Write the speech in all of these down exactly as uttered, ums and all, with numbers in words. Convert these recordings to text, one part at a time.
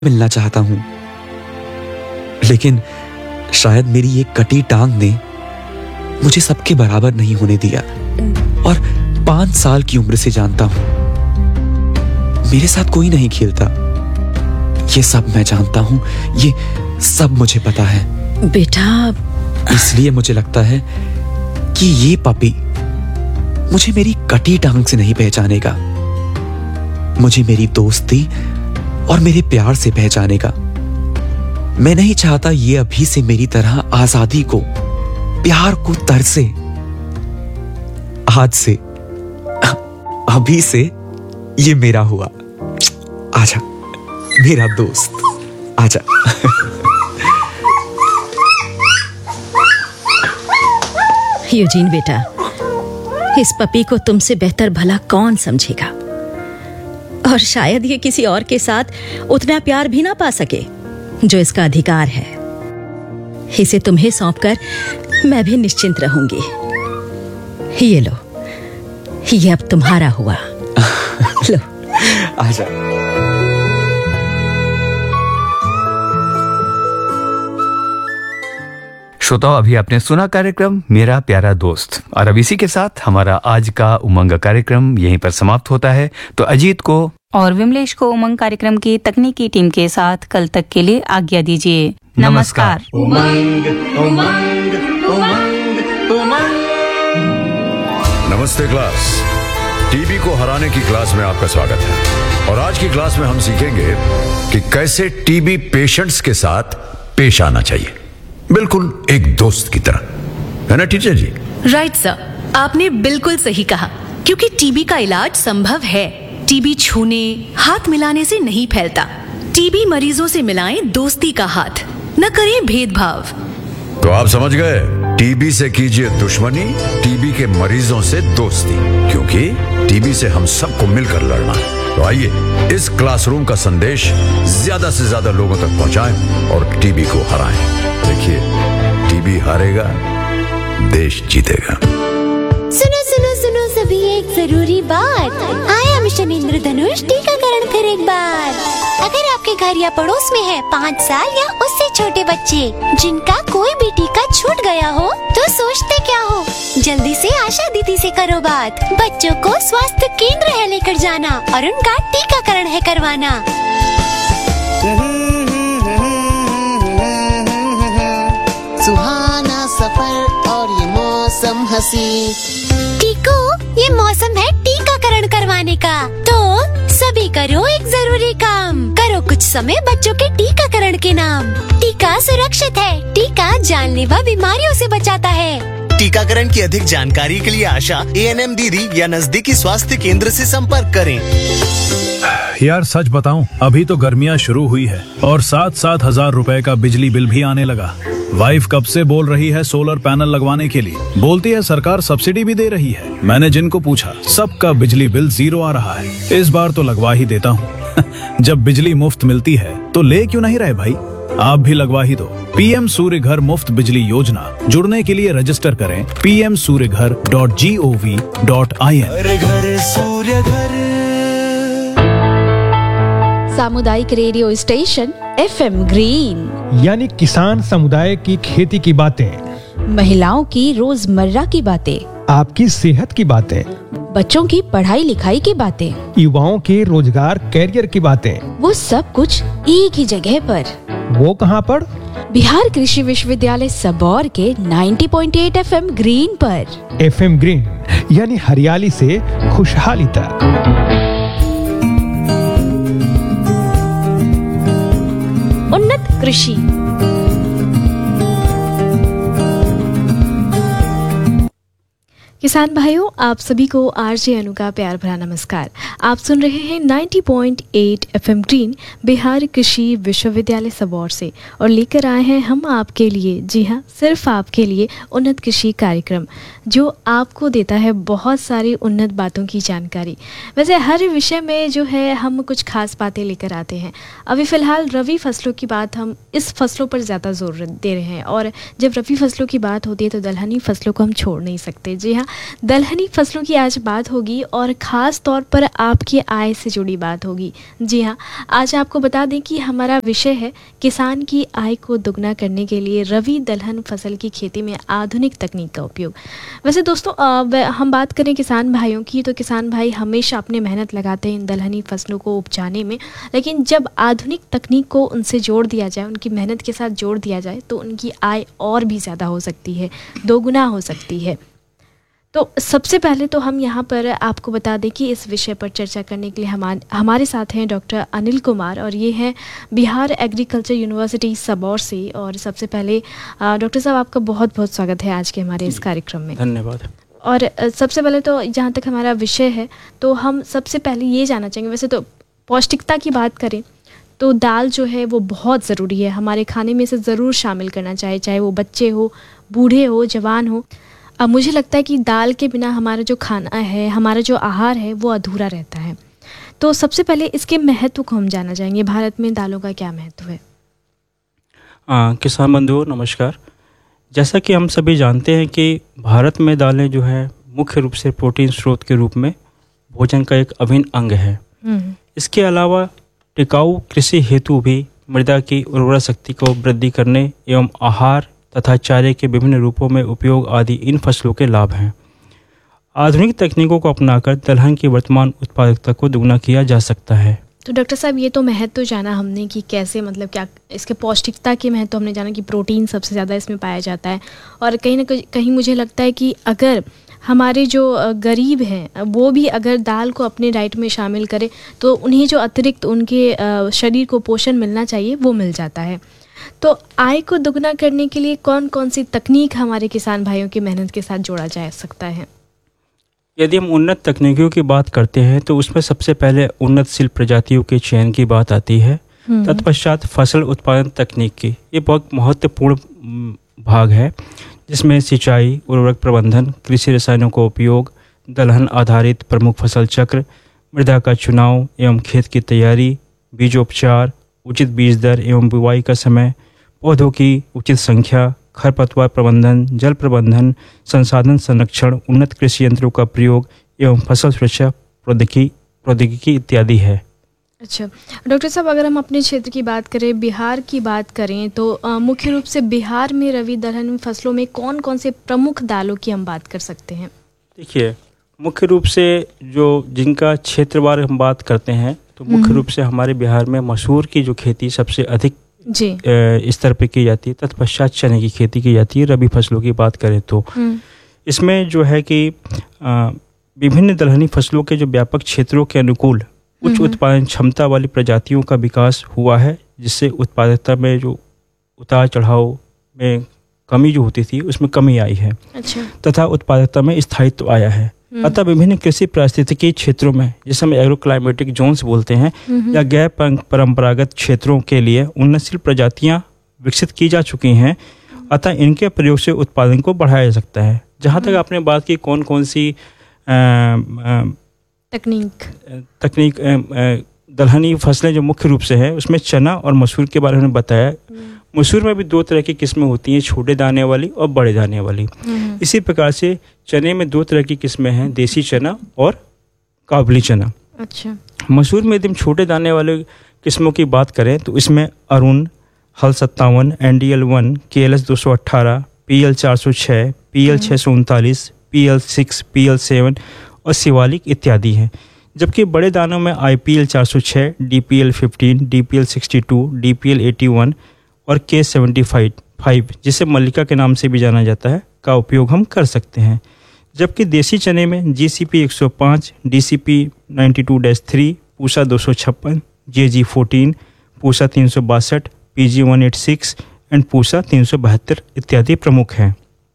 मिलना चाहता हूं, लेकिन शायद मेरी ये कटी टांग ने मुझे सबके बराबर नहीं होने दिया। और पांच साल की उम्र से जानता हूं मेरे साथ कोई नहीं खेलता। ये सब मैं जानता हूं, ये सब मुझे पता है। बेटा, इसलिए मुझे लगता है कि ये पपी मुझे मेरी कटी टांग से नहीं पहचानेगा, मुझे मेरी दोस्ती और मेरे प्यार से पहचानेगा। मैं नहीं चाहता ये अभी से मेरी तरह आजादी को, प्यार को तरसे। आज से, अभी से ये मेरा हुआ। आजा मेरा दोस्त, आजा। यूजीन बेटा, इस पपी को तुमसे बेहतर भला कौन समझेगा, और शायद ये किसी और के साथ उतना प्यार भी ना पा सके जो इसका अधिकार है। इसे तुम्हें सौंपकर मैं भी निश्चिंत रहूंगी। ये लो, ये अब तुम्हारा हुआ। लो, आजा। श्रोताओ, अभी आपने सुना कार्यक्रम मेरा प्यारा दोस्त, और अब इसी के साथ हमारा आज का उमंग कार्यक्रम यहीं पर समाप्त होता है। तो अजीत को और विमलेश को उमंग कार्यक्रम की तकनीकी टीम के साथ कल तक के लिए आज्ञा दीजिए। नमस्कार। उमंग, उमंग, उमंग, उमंग। नमस्ते क्लास, टीबी को हराने की क्लास में आपका स्वागत है। और आज की क्लास में हम सीखेंगे कि कैसे टीबी पेशेंट्स के साथ पेश आना चाहिए, बिल्कुल एक दोस्त की तरह, है ना टीचर जी? राइट सर, आपने बिल्कुल सही कहा, क्योंकि टीबी का इलाज संभव है। टीबी छूने, हाथ मिलाने से नहीं फैलता। टीबी मरीजों से मिलाएं दोस्ती का हाथ, न करें भेदभाव। तो आप समझ गए, टीबी से कीजिए दुश्मनी, टीबी के मरीजों से दोस्ती, क्योंकि टीबी से हम सबको मिलकर लड़ना है। तो आइए इस क्लासरूम का संदेश ज्यादा से ज्यादा लोगों तक पहुंचाएं और टीबी को हराएं। देखिए, टीबी हारेगा, देश जीतेगा। सुनो सुनो सुनो सभी, एक जरूरी बात। आया मिशन इंद्रधनुष टीकाकरण फिर एक बार। अगर आपके घर या पड़ोस में है पाँच साल या उससे छोटे बच्चे जिनका कोई भी टीका छूट गया हो, तो सोचते क्या हो, जल्दी से आशा दीदी से करो बात। बच्चों को स्वास्थ्य केंद्र है लेकर जाना और उनका टीकाकरण है करवाना। सुहाना सफर और ये मौसम हंसी। टीको, ये मौसम है टीकाकरण करवाने का, तो सभी करो एक जरूरी काम। करो कुछ समय बच्चों के टीकाकरण के नाम। टीका सुरक्षित है, टीका जानलेवा बीमारियों से बचाता है। टीकाकरण की अधिक जानकारी के लिए आशा, ए एन एम दीदी या नजदीकी स्वास्थ्य केंद्र से संपर्क करें। यार सच बताऊं, अभी तो गर्मियां शुरू हुई है और सात सात हजार रुपए का बिजली बिल भी आने लगा। वाइफ कब से बोल रही है सोलर पैनल लगवाने के लिए, बोलती है सरकार सब्सिडी भी दे रही है। मैंने जिनको पूछा सबका बिजली बिल जीरो आ रहा है। इस बार तो लगवा ही देता हूँ। जब बिजली मुफ्त मिलती है तो ले क्यों नहीं रहे भाई, आप भी लगवा ही दो। पीएम सूर्य घर मुफ्त बिजली योजना, जुड़ने के लिए रजिस्टर करें पी एम सूर्य घर dot G O V dot I N. घर सूर्य घर। सामुदायिक radio station F M green, यानी किसान समुदाय की खेती की बातें, महिलाओं की रोजमर्रा की बातें, आपकी सेहत की बातें, बच्चों की पढ़ाई लिखाई की बातें, युवाओं के रोजगार कैरियर की बातें, वो सब कुछ एक ही जगह पर। वो कहाँ पर? बिहार कृषि विश्वविद्यालय सबौर के नब्बे पॉइंट आठ एफ एम ग्रीन पर। एफ एम ग्रीन यानी हरियाली से खुशहाली तक। उन्नत कृषि। किसान भाइयों, आप सभी को आरजे अनु का प्यार भरा नमस्कार। आप सुन रहे हैं नब्बे पॉइंट आठ एफएम ग्रीन बिहार कृषि विश्वविद्यालय सबौर से, और लेकर आए हैं हम आपके लिए, जी हाँ, सिर्फ आपके लिए उन्नत कृषि कार्यक्रम, जो आपको देता है बहुत सारी उन्नत बातों की जानकारी। वैसे हर विषय में जो है हम कुछ खास बातें लेकर आते हैं। अभी फ़िलहाल रबी फसलों की बात, हम इस फसलों पर ज़्यादा जोर दे रहे हैं, और जब रबी फसलों की बात होती है तो दलहनी फसलों को हम छोड़ नहीं सकते। जी हाँ, दलहनी फसलों की आज बात होगी और ख़ास तौर पर आपकी आय से जुड़ी बात होगी। जी हाँ, आज आपको बता दें कि हमारा विषय है किसान की आय को दुगना करने के लिए रबी दलहन फसल की खेती में आधुनिक तकनीक का उपयोग। वैसे दोस्तों हम बात करें किसान भाइयों की तो किसान भाई हमेशा अपने मेहनत लगाते हैं इन दलहनी फसलों को उपजाने में, लेकिन जब आधुनिक तकनीक को उनसे जोड़ दिया जाए, उनकी मेहनत के साथ जोड़ दिया जाए तो उनकी आय और भी ज़्यादा हो सकती है, दोगुना हो सकती है। तो सबसे पहले तो हम यहाँ पर आपको बता दें कि इस विषय पर चर्चा करने के लिए हमारे हमारे साथ हैं डॉक्टर अनिल कुमार और ये हैं बिहार एग्रीकल्चर यूनिवर्सिटी सबौर से। और सबसे पहले डॉक्टर साहब आपका बहुत बहुत स्वागत है आज के हमारे इस कार्यक्रम में। धन्यवाद। और सबसे पहले तो जहाँ तक हमारा विषय है तो हम सबसे पहले ये जानना चाहेंगे, वैसे तो पौष्टिकता की बात करें तो दाल जो है वो बहुत ज़रूरी है, हमारे खाने में से ज़रूर शामिल करना चाहिए, चाहे वो बच्चे हो, बूढ़े हो, जवान हो। अब मुझे लगता है कि दाल के बिना हमारा जो खाना है, हमारा जो आहार है वो अधूरा रहता है। तो सबसे पहले इसके महत्व को हम जानना चाहेंगे, भारत में दालों का क्या महत्व है? आ, किसान बंधुओं नमस्कार। जैसा कि हम सभी जानते हैं कि भारत में दालें जो है मुख्य रूप से प्रोटीन स्रोत के रूप में भोजन का एक अभिन्न अंग है। इसके अलावा टिकाऊ कृषि हेतु भी मृदा की उर्वरा शक्ति को वृद्धि करने एवं आहार तथा चारे के विभिन्न रूपों में उपयोग आदि इन फसलों के लाभ हैं। आधुनिक तकनीकों को अपनाकर दलहन की वर्तमान उत्पादकता को दुगना किया जा सकता है। तो डॉक्टर साहब ये तो महत्व तो जाना हमने कि कैसे, मतलब क्या इसके पौष्टिकता के महत्व हमने जाना कि प्रोटीन सबसे ज़्यादा इसमें पाया जाता है। और कहीं ना कहीं मुझे लगता है कि अगर हमारे जो गरीब हैं वो भी अगर दाल को अपने डाइट में शामिल करें तो उन्हें जो अतिरिक्त उनके शरीर को पोषण मिलना चाहिए वो मिल जाता है। तो आय को दुगना करने के लिए कौन कौन सी तकनीक हमारे किसान भाइयों की मेहनत के साथ जोड़ा जा सकता है? यदि हम उन्नत तकनीकों की बात करते हैं तो उसमें सबसे पहले उन्नतशील प्रजातियों के चयन की बात आती है। तत्पश्चात फसल उत्पादन तकनीक की, ये बहुत महत्वपूर्ण भाग है जिसमें सिंचाई, उर्वरक प्रबंधन, कृषि रसायनों का उपयोग, दलहन आधारित प्रमुख फसल चक्र, मृदा का चुनाव एवं खेत की तैयारी, बीजोपचार, उचित बीज दर एवं बुवाई का समय, पौधों की उचित संख्या, खरपतवार प्रबंधन, जल प्रबंधन, संसाधन संरक्षण, उन्नत कृषि यंत्रों का प्रयोग एवं फसल सुरक्षा प्रौद्योगिकी प्रौद्योगिकी इत्यादि है। अच्छा डॉक्टर साहब, अगर हम अपने क्षेत्र की बात करें, बिहार की बात करें तो आ, मुख्य रूप से बिहार में रबी दलहन फसलों में कौन कौन से प्रमुख दालों की हम बात कर सकते हैं? देखिए, मुख्य रूप से जो जिनका क्षेत्रवार हम बात करते हैं तो मुख्य रूप से हमारे बिहार में मसूर की जो खेती सबसे अधिक जी स्तर पर की जाती है। तत्पश्चात चने की खेती की जाती है। रबी फसलों की बात करें तो इसमें जो है कि विभिन्न दलहनी फसलों के जो व्यापक क्षेत्रों के अनुकूल उच्च उत्पादन क्षमता वाली प्रजातियों का विकास हुआ है, जिससे उत्पादकता में जो उतार चढ़ाव में कमी जो होती थी उसमें कमी आई है। अच्छा। तथा उत्पादकता में स्थायित्व आया है। अतः विभिन्न कृषि पारिस्थितिकी क्षेत्रों में, जिसे हम एग्रो क्लाइमेटिक जोन्स बोलते हैं, या गैर परंपरागत क्षेत्रों के लिए उन्नतशील प्रजातियां विकसित की जा चुकी हैं। अतः इनके प्रयोग से उत्पादन को बढ़ाया जा सकता है। जहाँ तक आपने बात की कौन कौन सी आ, आ, तकनीक तकनीक दलहनी फसलें जो मुख्य रूप से है उसमें चना और मसूर के बारे में बताया। मसूर में भी दो तरह की किस्में होती हैं, छोटे दाने वाली और बड़े दाने वाली। इसी प्रकार से चने में दो तरह की किस्में हैं, देसी चना और काबुली चना। अच्छा। मसूर में यदि हम छोटे दाने वाले किस्मों की बात करें तो इसमें अरुण, हल सत्तावन, एन डी एल वन, के एल एस दो सौ अट्ठारह, पी एल चार सौ छः, पी एल छः सौ उनतालीस, P L six, P L seven और शिवालिक इत्यादि हैं। जबकि बड़े दानों में आई पी एल चार सौ छः, D P L fifteen, D P L sixty two, D P L eighty one और के सेवेंटी फाइव, जिसे मल्लिका के नाम से भी जाना जाता है, का उपयोग हम कर सकते हैं। जबकि देसी चने में जी सी पी एक सौ पाँच, D C P ninety two dash three, Pusa दो सौ छप्पन, जे जी फोर्टीन, पूसा तीन सौ बासठ, P G one eight six and Pusa तीन सौ बहत्तर इत्यादि प्रमुख हैं।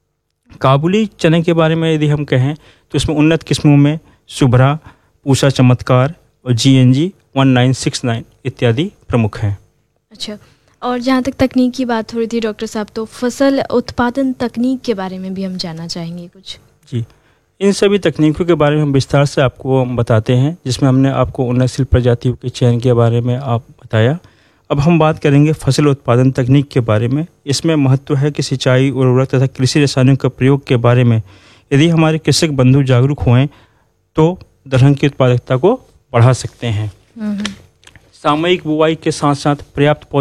काबुली चने के बारे में यदि हम कहें तो इसमें उन्नत किस्मों में शुभ्रा, पूसा चमत्कार और G N G one nine six nine इत्यादि प्रमुख हैं। अच्छा, और जहाँ तक तकनीक की बात हो रही थी डॉक्टर साहब, तो फसल उत्पादन तकनीक के बारे में भी हम जानना चाहेंगे कुछ। जी, इन सभी तकनीकों के बारे में हम विस्तार से आपको बताते हैं, जिसमें हमने आपको उन्नतशील प्रजातियों के चयन के बारे में आप बताया। अब हम बात करेंगे फसल उत्पादन तकनीक के बारे में। इसमें महत्व है कि सिंचाई, उर्वरक तथा कृषि रसायनों के प्रयोग के बारे में यदि हमारे कृषक बंधु जागरूक हुए तो दलहन की उत्पादकता को बढ़ा सकते हैं। सामयिक बुवाई के साथ साथ पर्याप्त